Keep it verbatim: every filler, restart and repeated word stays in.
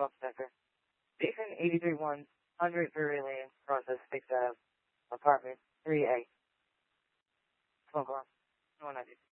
Smoke Center. Station eighty-three one hundred Drury Lane, process six Ave, apartment three A. Smoke alarm. one ninety.